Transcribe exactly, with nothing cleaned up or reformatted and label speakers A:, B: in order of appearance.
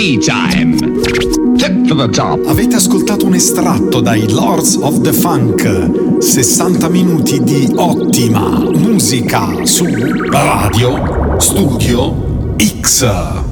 A: tea time. Tip to the top.
B: Avete ascoltato un estratto dai Lords of the Funk, sessanta minuti di ottima musica su Radio Studio X.